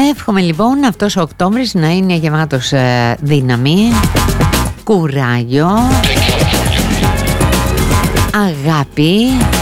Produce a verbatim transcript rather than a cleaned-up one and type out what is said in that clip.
Εύχομαι λοιπόν αυτός ο Οκτώβρης να είναι γεμάτος ε, δύναμη, κουράγιο, αγάπη